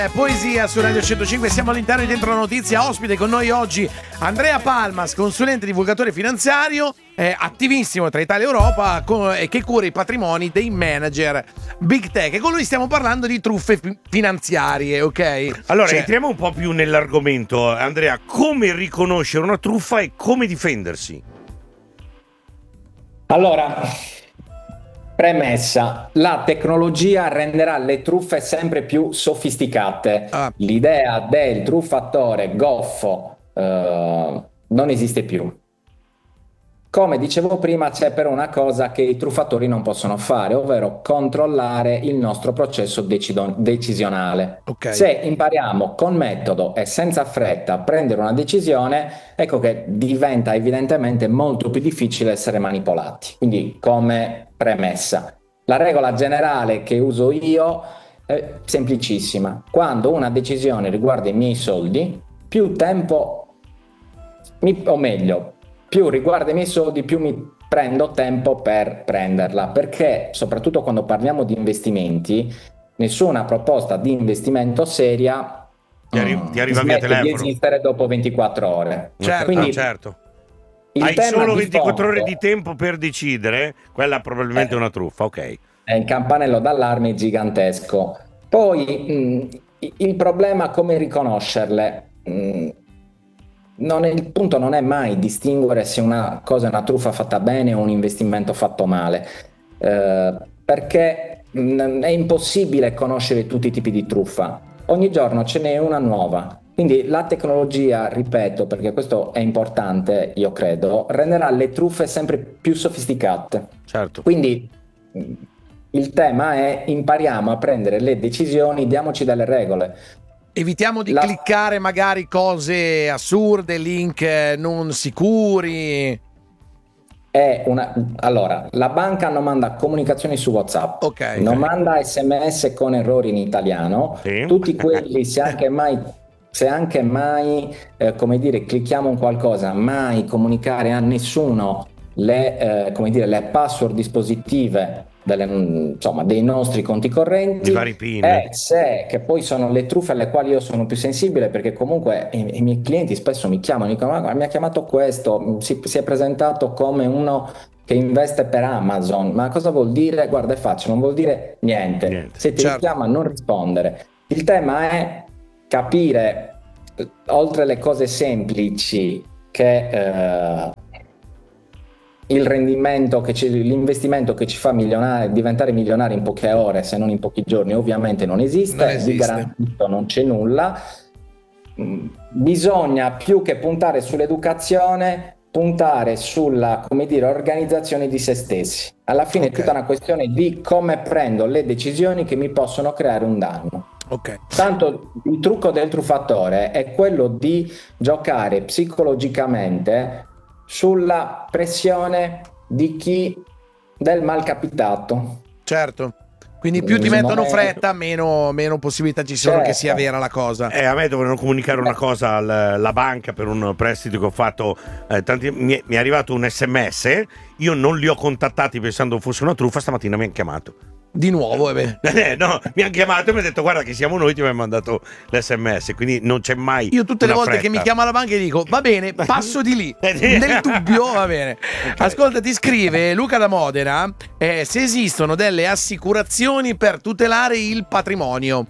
Poesia su Radio 105, siamo all'interno di Dentro la Notizia. Ospite con noi oggi Andrea Palmas, consulente divulgatore finanziario, attivissimo tra Italia e Europa, che cura i patrimoni dei manager Big Tech. E con lui stiamo parlando di truffe finanziarie, ok? Allora, entriamo un po' più nell'argomento, Andrea. Come riconoscere una truffa e come difendersi? Allora, premessa, la tecnologia renderà le truffe sempre più sofisticate. L'idea del truffatore goffo non esiste più. Come dicevo prima, c'è però una cosa che i truffatori non possono fare, ovvero controllare il nostro processo decisionale. Okay. Se impariamo con metodo e senza fretta a prendere una decisione, ecco che diventa evidentemente molto più difficile essere manipolati. Quindi, come premessa, la regola generale che uso io è semplicissima. Quando una decisione riguarda i miei soldi, più riguarda i miei soldi, più mi prendo tempo per prenderla, perché soprattutto quando parliamo di investimenti, nessuna proposta di investimento seria ti arriva via telefono di esistere dopo 24 ore. Certo. Quindi, certo. Hai solo 24 ore di tempo per decidere, quella probabilmente è una truffa, ok. Il campanello d'allarme è gigantesco. Poi il problema come riconoscerle? Il punto non è mai distinguere se una cosa è una truffa fatta bene o un investimento fatto male, perché è impossibile conoscere tutti i tipi di truffa. Ogni giorno ce n'è una nuova. Quindi la tecnologia, ripeto, perché questo è importante, io credo, renderà le truffe sempre più sofisticate. Certo. Quindi il tema è: impariamo a prendere le decisioni, diamoci delle regole. Evitiamo di cliccare magari cose assurde, link non sicuri. Allora, la banca non manda comunicazioni su WhatsApp, Okay. non manda SMS con errori in italiano. Sì. Tutti quelli, se anche mai clicchiamo un qualcosa, mai comunicare a nessuno le password dispositive dei nostri conti correnti, I vari PIN. che poi sono le truffe alle quali io sono più sensibile, perché comunque i miei clienti spesso mi chiamano e dicono: "Ma mi ha chiamato questo, si è presentato come uno che investe per Amazon, ma cosa vuol dire?" Guarda, è facile, non vuol dire niente. Se ti richiama, non rispondere. Il tema è capire, oltre le cose semplici, che il rendimento l'investimento che ci fa diventare milionari in poche ore, se non in pochi giorni, ovviamente non esiste. Di garantito non c'è nulla. Bisogna, più che puntare sull'educazione, puntare sulla, organizzazione di se stessi. Alla fine è tutta una questione di come prendo le decisioni che mi possono creare un danno. Tanto il trucco del truffatore è quello di giocare psicologicamente sulla pressione del malcapitato. Certo. Quindi più ti mettono fretta, meno possibilità ci sono che sia vera la cosa. A me dovevano comunicare una cosa alla banca per un prestito che ho fatto. Mi è arrivato un SMS, io non li ho contattati pensando fosse una truffa, stamattina mi hanno chiamato. Di nuovo, no, mi hanno chiamato e mi hanno detto: "Guarda che siamo noi, ti abbiamo mandato l'SMS", quindi non c'è mai. Io tutte le volte fretta. che mi chiama la banca dico: "Va bene, passo di lì". Nel dubbio, va bene. Ascolta, ti scrive Luca da Modena, se esistono delle assicurazioni per tutelare il patrimonio.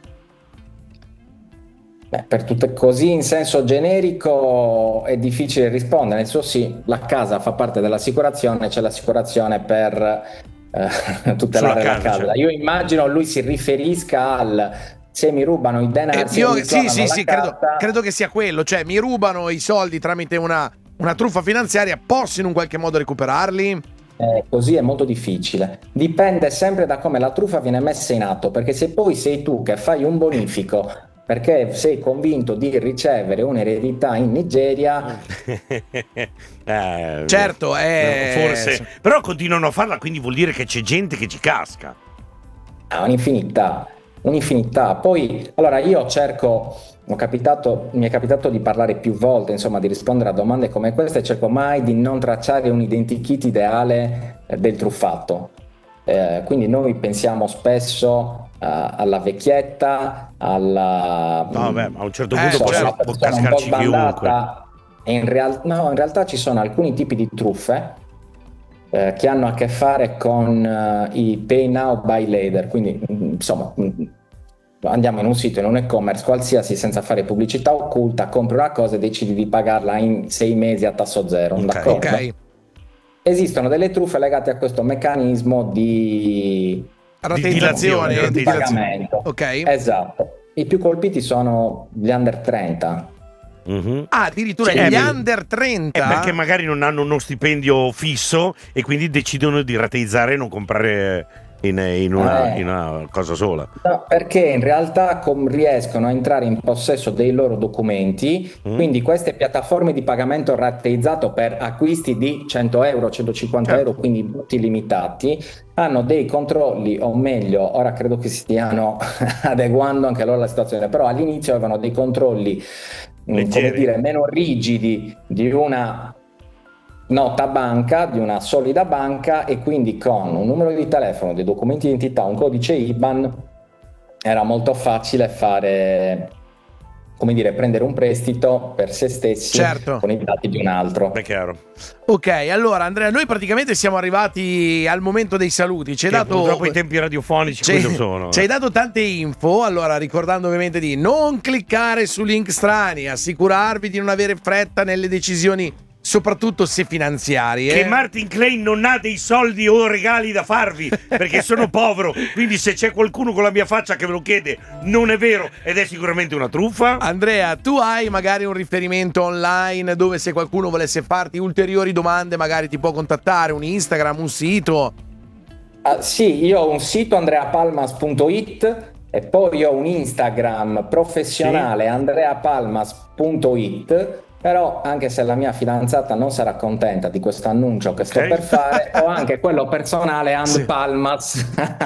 Per tutte così in senso generico è difficile rispondere. Sì, la casa fa parte dell'assicurazione, c'è l'assicurazione per tutelare la casa. Certo. Io immagino lui si riferisca al: se mi rubano i denari, sì, credo che sia quello, cioè mi rubano i soldi tramite una truffa finanziaria, posso in un qualche modo recuperarli? Così è molto difficile, dipende sempre da come la truffa viene messa in atto, perché se poi sei tu che fai un bonifico perché sei convinto di ricevere un'eredità in Nigeria, certo, forse, però continuano a farla, quindi vuol dire che c'è gente che ci casca. Un'infinità. Poi, allora, io mi è capitato di parlare più volte, di rispondere a domande come queste, e cerco mai di non tracciare un identikit ideale del truffato. Quindi noi pensiamo spesso alla vecchietta, alla No, beh, ma a un certo punto insomma, può una persona un po' cascarci chiunque. sbandata. E in realtà ci sono alcuni tipi di truffe che hanno a che fare con i pay now, buy later, quindi insomma andiamo in un sito, in un e-commerce qualsiasi, senza fare pubblicità occulta, compri una cosa e decidi di pagarla in 6 mesi a tasso zero, d'accordo? Ok. Esistono delle truffe legate a questo meccanismo di Rateizzazione. di pagamento. Ok. Esatto. I più colpiti sono gli under 30. Mhm. Ah, addirittura Sì, gli è under 30. perché magari non hanno uno stipendio fisso e quindi decidono di rateizzare e non comprare in una cosa sola. No, perché in realtà riescono a entrare in possesso dei loro documenti, quindi queste piattaforme di pagamento rateizzato per acquisti di 100 euro, 150 euro, quindi butti limitati, hanno dei controlli, o meglio, ora credo che stiano adeguando anche loro la situazione, però all'inizio avevano dei controlli, come dire, meno rigidi di una nota banca, di una solida banca, e quindi con un numero di telefono, dei documenti di identità, un codice IBAN era molto facile fare, come dire, prendere un prestito per se stessi, certo, con i dati di un altro. È chiaro. Ok, allora Andrea, noi praticamente siamo arrivati al momento dei saluti. Ci hai dato purtroppo i tempi radiofonici quello sono. Ci hai dato tante info. Allora, ricordando ovviamente di non cliccare su link strani, assicurarvi di non avere fretta nelle decisioni, soprattutto se finanziarie. Che Martin Klein non ha dei soldi o regali da farvi perché sono povero, quindi se c'è qualcuno con la mia faccia che ve lo chiede non è vero ed è sicuramente una truffa. Andrea, tu hai magari un riferimento online dove, se qualcuno volesse farti ulteriori domande, magari ti può contattare, un Instagram, un sito? Sì, io ho un sito, andreapalmas.it, e poi ho un Instagram professionale, sì, andreapalmas.it. Però, anche se la mia fidanzata non sarà contenta di questo annuncio che sto per fare, ho anche quello personale, Palmas.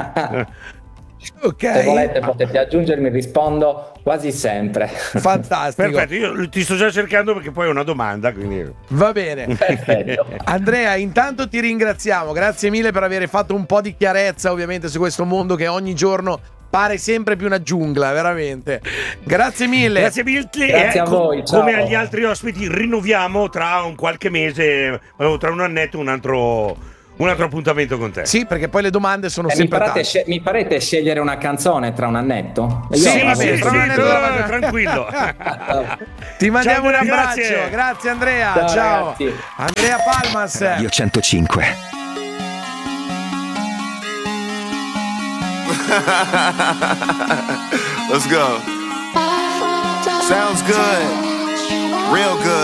Ok. Se volete potete aggiungermi, rispondo quasi sempre. Fantastico. Perfetto, io ti sto già cercando perché poi ho una domanda, quindi va bene. Perfetto. Andrea, intanto ti ringraziamo, grazie mille per aver fatto un po' di chiarezza ovviamente su questo mondo che ogni giorno pare sempre più una giungla, veramente. Grazie mille. Grazie mille. Grazie a voi. Ciao. Come agli altri ospiti, rinnoviamo tra un qualche mese, tra un annetto, un altro appuntamento con te. Sì, perché poi le domande sono sempre tante. Mi farete scegliere una canzone tra un annetto? Sì, tranquillo. Ti mandiamo un abbraccio. Grazie Andrea. Ciao. Andrea Palmas. Radio 105. Let's go. Sounds good. Real good.